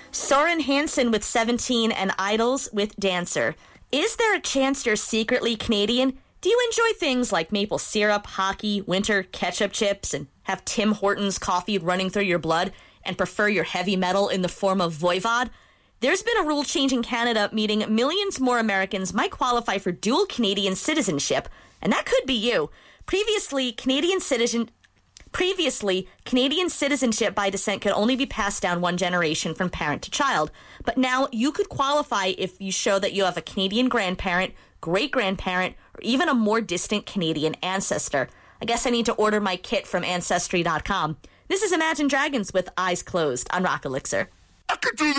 Soren Hansen with 17 and Idols with Dancer. Is there a chance you're secretly Canadian? Do you enjoy things like maple syrup, hockey, winter, ketchup chips, and have Tim Hortons coffee running through your blood, and prefer your heavy metal in the form of Voivod? There's been a rule change in Canada, meaning millions more Americans might qualify for dual Canadian citizenship, and that could be you. Previously, Canadian citizenship by descent could only be passed down one generation from parent to child. But now you could qualify if you show that you have a Canadian grandparent, great-grandparent, or even a more distant Canadian ancestor. I guess I need to order my kit from Ancestry.com. This is Imagine Dragons with Eyes Closed on Rock Elixir. I could do